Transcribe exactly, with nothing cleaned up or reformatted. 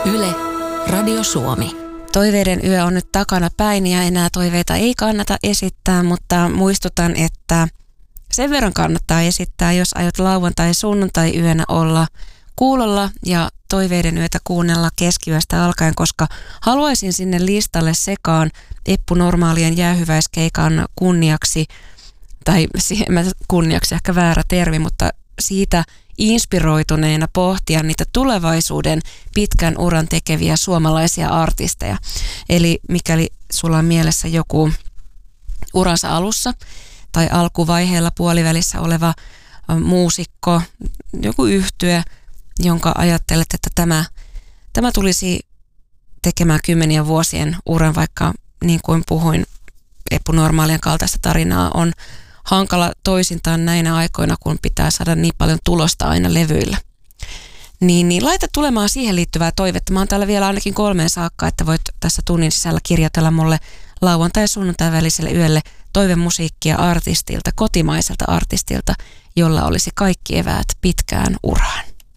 Yle, Radio Suomi. Toiveiden yö on nyt takana päin ja enää toiveita ei kannata esittää, mutta muistutan, että sen verran kannattaa esittää, jos aiot lauantai- sunnuntai yönä olla kuulolla ja toiveiden yötä kuunnella keskiyöstä alkaen, koska haluaisin sinne listalle sekaan Eppu Normaalien jäähyväiskeikan kunniaksi, tai siihen kunniaksi ehkä väärä termi, mutta siitä inspiroituneena pohtia niitä tulevaisuuden pitkän uran tekeviä suomalaisia artisteja. Eli mikäli sulla on mielessä joku uransa alussa tai alkuvaiheella puolivälissä oleva muusikko, joku yhtye, jonka ajattelet, että tämä, tämä tulisi tekemään kymmenien vuosien uran, vaikka niin kuin puhuin, Eppu Normaalien kaltaista tarinaa on hankala toisintaan näinä aikoina, kun pitää saada niin paljon tulosta aina levyillä. Niin, niin laita tulemaan siihen liittyvää toivetta. Mä oon täällä vielä ainakin kolmeen saakka, että voit tässä tunnin sisällä kirjoitella mulle lauantai- ja sunnuntai väliselle yölle toivemusiikkia artistilta, kotimaiselta artistilta, jolla olisi kaikki eväät pitkään uraan.